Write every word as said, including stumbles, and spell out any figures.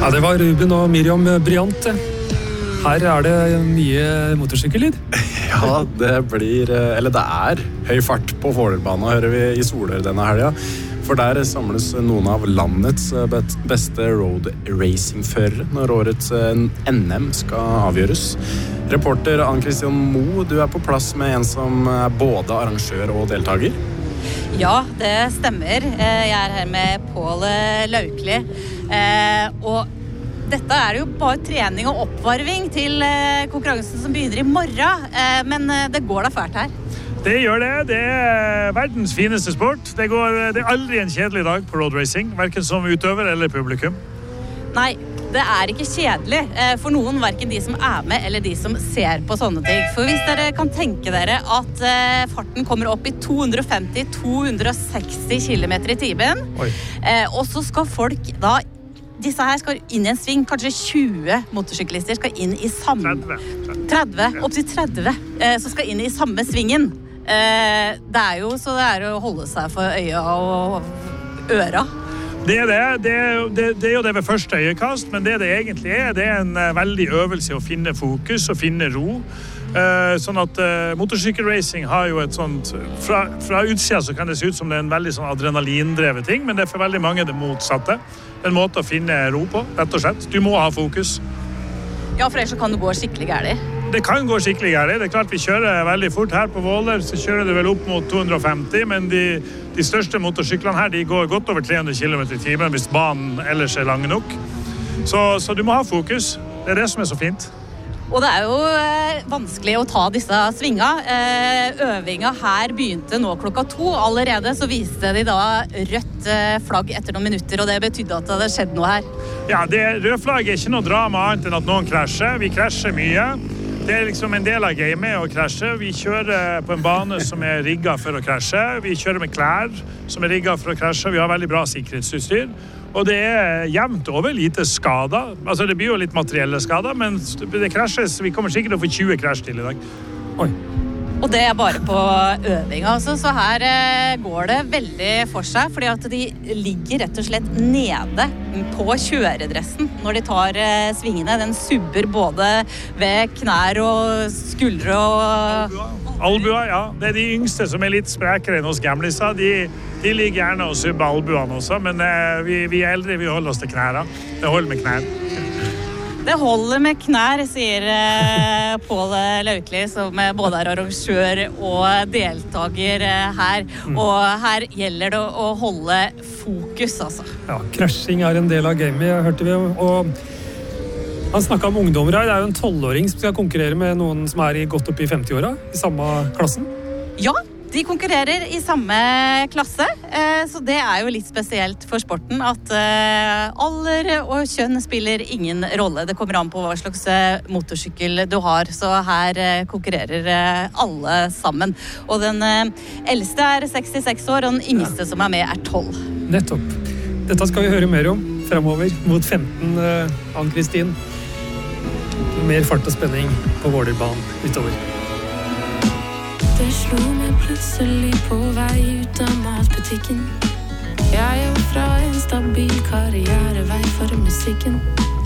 Ja, det var Ruben og Miriam Bryant. Her er det mye motorsykkelid. Ja, det blir, eller det er høy fart på Vålerbanen, hører vi i Solør denne helgen. For der samles noen av landets beste road racing-førere når årets N M skal avgjøres. Reporter Ann-Christian Mo, du er på plass med en som er både arrangør og deltager. Ja, det stemmer. Jeg er her med Pål Laukli. Og dette er jo bare trening og oppvarving til konkurransen som begynner i morgen. Men det går da fælt her. Det gjør det. Det er verdens fineste sport. Det, går, det er aldri en kjedelig dag på road racing, hverken som utøver eller publikum. Nei, det er ikke kjedelig for noen, hverken de som er med eller de som ser på sånne ting. For hvis dere kan tenke dere at farten kommer opp i to hundre og femti til to hundre og seksti kilometer i timen, Oi. Og så skal folk da disse her skal inn i en sving, kanskje tjue motorsyklister skal inn i samme tretti, opp til tretti, så skal inn i samme svingen. Det er jo så det er å holde seg for øya og øra. Det er det. Det er, det, det er jo det ved første øyekast, men det det egentlig er, det er en veldig øvelse å finne fokus og finne ro. Sånn at motorsykkelracing har jo et sånt, fra, fra utsida så kan det se ut som det er en veldig sånn adrenalindrevet ting, men det er for veldig mange det motsatte. En måte å finne ro på, rett og slett. Du må ha fokus. Ja, for ellers så kan det gå skikkelig gærlig. Det kan gå skikkelig gærlig. Det er klart vi kjører veldig fort her på Våler, så kjører det vel opp mot to hundre og femti, men de, de største motorsyklene her, de går godt over tre hundre kilometer i timen hvis banen ellers er lang nok. Så, så du må ha fokus. Det er det som er så fint. Og det er jo eh, vanskelig å ta disse svinga. Eh, øvinga her begynte nå klokka to. Allerede så viste de da rødt eh, flagg etter noen minutter, og det betydde at det hadde skjedd noe her. Ja, det røde flagg er ikke noe drama annet enn at noen krasjer. Vi krasjer mye. Det er liksom en del av gamet å krasje. Vi kjører på en bane som er rigget for å krasje. Vi kjører med klær som er rigget for å krasje. Vi har veldig bra sikkerhetsutstyr. Og det er jevnt over lite skader. Altså det blir jo litt materielle skader, men det krasjes. Vi kommer sikkert til å få tjue krasj til i dag. Oi. Og det er bare på øving, altså. Så her eh, går det veldig for seg, fordi at de ligger rett og slett nede på kjøredressen når de tar eh, svingene. Den subber både ved knær og skuldre og... Albua, ja. Det er de yngste som er litt sprekere enn hos gamliser. De, de ligger gjerne og subber albuene også, men eh, vi, vi er eldre, vi holder oss til knæra. Det holder med knær. Det holder med knær, sier eh, Pål Laukli, som både er arrangør og deltaker eh, her. Mm. Og her gjelder det å holde fokus, altså. Ja, krasjing er en del av gamet, hørte vi. Og han snakket om ungdommer her. Det er jo en tolvåring som skal konkurrere med noen som er i godt opp i femti-åra, i samme klassen. Ja, de konkurrerer i samme klasse, så det er jo litt spesielt for sporten at alder og kjønn spiller ingen rolle. Det kommer an på hva slags motorsykkel du har, så her konkurrerer alle sammen. Og den eldste er sekstiseks år, og den yngste som er med er tolv. Nettopp. Dette skal vi høre mer om fremover mot femten, Ann-Kristin. Mer fart og spenning på Vålerbanen utover. Det slo meg plutselig på vei ut av matbutikken. Jeg er fra en stabil karrierevei for musikken.